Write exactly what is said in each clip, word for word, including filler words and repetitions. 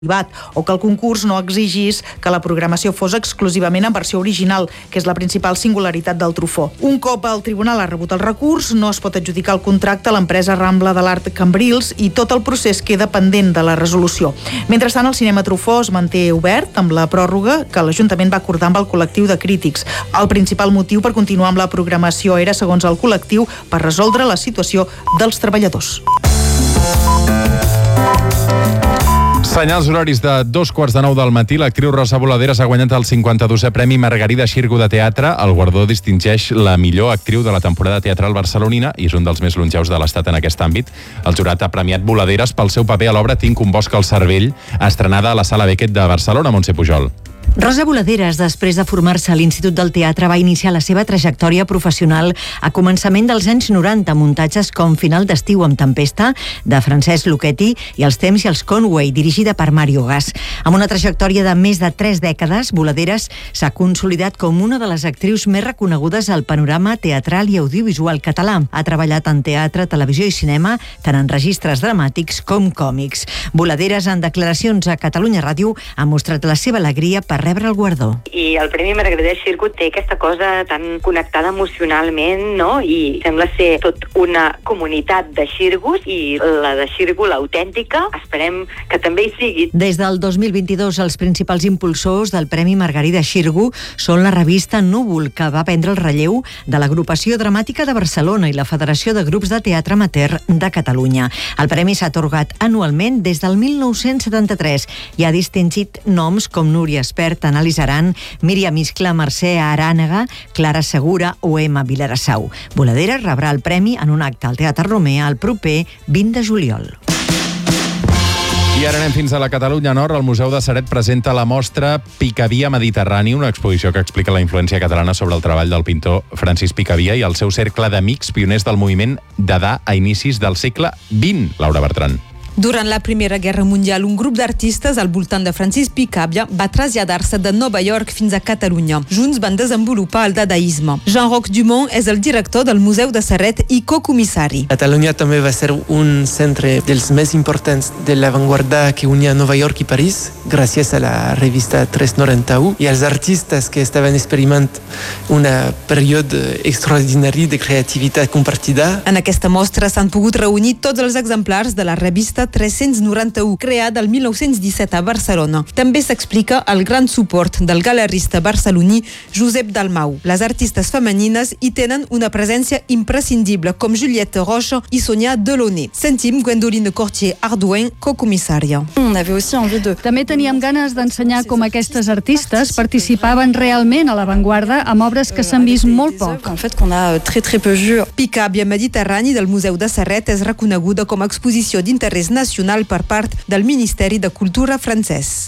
privat, o que el concurs no exigís que la programació fos exclusivament en versió original, que és la principal singularitat del Truffaut. Un cop el tribunal ha rebut el recurs, no es pot adjudicar el contracte a l'empresa Rambla de l'Art Cambrils i tot el procés queda pendent de la resolució. Mentrestant, el cinema Truffaut es manté obert amb la pròrroga que l'Ajuntament va acordar amb el col·lectiu de crítics. El principal motiu per continuar amb la programació era, segons el col·lectiu, per resoldre la situació dels treballadors. Senyals horaris de dos quarts de nou del matí, l'actriu Rosa Boladeres ha guanyat el cinquanta-dosè Premi Margarida Xirgu de Teatre. El guardó distingeix la millor actriu de la temporada teatral barcelonina i és un dels més longeus de l'Estat en aquest àmbit. El jurat ha premiat Boladeres pel seu paper a l'obra Tinc un bosc al cervell, estrenada a la Sala Beckett de Barcelona. Montse Pujol. Rosa Boladeres, després de formar-se a l'Institut del Teatre, va iniciar la seva trajectòria professional a començament dels anys noranta, muntatges com Final d'estiu amb tempesta, de Francesc Lucchetti, i Els temps i els Conway, dirigida per Mario Gas. Amb una trajectòria de més de tres dècades, Boladeres s'ha consolidat com una de les actrius més reconegudes al panorama teatral i audiovisual català. Ha treballat en teatre, televisió i cinema, tant en registres dramàtics com còmics. Boladeres, en declaracions a Catalunya Ràdio, ha mostrat la seva alegria per rebre el guardó. I el Premi Margarida Xirgu té aquesta cosa tan connectada emocionalment, no? I sembla ser tot una comunitat de xirgus i la de Xirgu, l'autèntica, esperem que també hi sigui. Des del dos mil vint-i-dos, els principals impulsors del Premi Margarida Xirgu són la revista Núvol, que va prendre el relleu de l'Agrupació Dramàtica de Barcelona i la Federació de Grups de Teatre Amateur de Catalunya. El premi s'ha atorgat anualment des del mil nou-cents setanta-tres i ha distingit noms com Núria Espert, Analisaran, Míriam Iscla, Mercè Arànega, Clara Segura o Emma Vilarassau. Boladeres rebrà el premi en un acte al Teatre Romea el proper vint de juliol. I ara anem fins a la Catalunya Nord. El Museu de Ceret presenta la mostra Picavia Mediterrani, una exposició que explica la influència catalana sobre el treball del pintor Francis Picavia i el seu cercle d'amics pioners del moviment Dada a inicis del segle vint. Laura Bertran. Durant la Primera Guerra Mundial, un grup d'artistes al voltant de Francis Picabia va traslladar-se de Nova York fins a Catalunya. Junts van desenvolupar el dadaisme. Jean-Roch Dumont és el director del Museu de Ceret i cocomissari. Catalunya també va ser un centre dels més importants de l'avantguarda que unia Nova York i París, gràcies a la revista tres noranta-u, i els artistes que estaven experimentant un període extraordinari de creativitat compartida. En aquesta mostra s'han pogut reunir tots els exemplars de la revista tres-cents noranta-u, creada el mil nou-cents disset a Barcelona. També s'explica el gran suport del galerista barceloní Josep Dalmau. Les artistes femenines hi tenen una presència imprescindible, com Juliette Roche i Sonia Delaunay. Sentim Gwendoline Cortier-Ardouin, cocomissària. També teníem ganes d'ensenyar com aquestes artistes participaven realment a l'avantguarda amb obres que s'han vist molt poc. Picabia Mediterrani del Museu de Ceret és reconeguda com a exposició d'interès nacional per part del Ministeri de Cultura francès.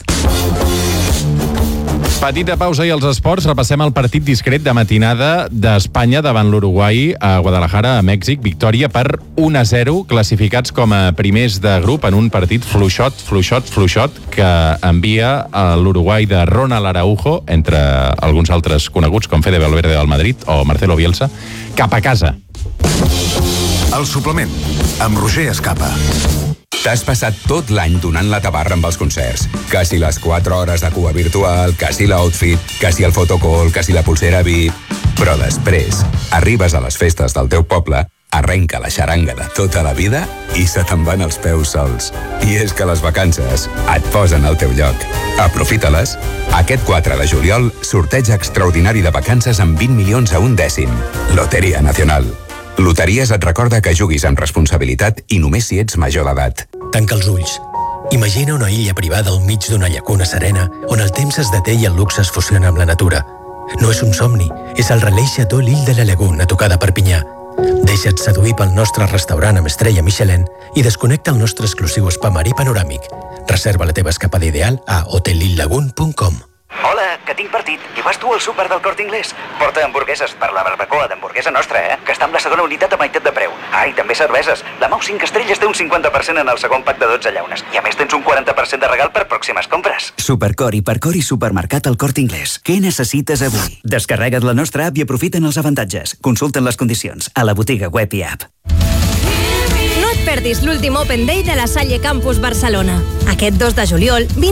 Petita pausa i els esports. Repassem el partit discret de matinada d'Espanya davant l'Uruguai a Guadalajara, a Mèxic. Victòria per un a zero, classificats com a primers de grup en un partit fluixot, fluixot, fluixot, que envia a l'Uruguai de Ronald Araujo, entre alguns altres coneguts com Fede Valverde del Madrid o Marcelo Bielsa, cap a casa. El suplement, amb Roger Escapa. T'has passat tot l'any donant la tabarra amb els concerts. Que si les quatre hores de cua virtual, que si l'outfit, que si el fotocall, que si la pulsera V I P... Però després, arribes a les festes del teu poble, arrenca la xaranga de tota la vida i se te'n van els peus sols. I és que les vacances et posen al teu lloc. Aprofita-les. Aquest quatre de juliol, sorteig extraordinari de vacances amb vint milions a un dècim. Loteria Nacional. Loteries et recorda que juguis amb responsabilitat i només si ets major d'edat. Tanca els ulls. Imagina una illa privada al mig d'una llacuna serena on el temps es deté i el luxe es fusiona amb la natura. No és un somni, és el Relais Chateau L'Île de la Laguna, a tocar de Perpinyà. Deixa't seduir pel nostre restaurant amb estrella Michelin i desconnecta el nostre exclusiu spa marí panoràmic. Reserva la teva escapada ideal a hotel lille lagoon punt com. Hola, que tinc partit. I vas tu al súper del Corte Inglés? Porta hamburgueses per la barbacoa d'hamburguesa nostra, eh? Que està amb la segona unitat a meitat de preu. Ah, i també cerveses. La Mau cinc estrelles té un cinquanta per cent en el segon pack de dotze llaunes. I a més tens un quaranta per cent de regal per pròximes compres. Supercor, Hipercor i Supermercat al Corte Inglés. Què necessites avui? Descarrega't la nostra app i aprofita'n els avantatges. Consulta'n les condicions a la botiga web i app. No et et perdis l'últim Open Day de la Salle Campus Barcelona. Aquest dos de juliol,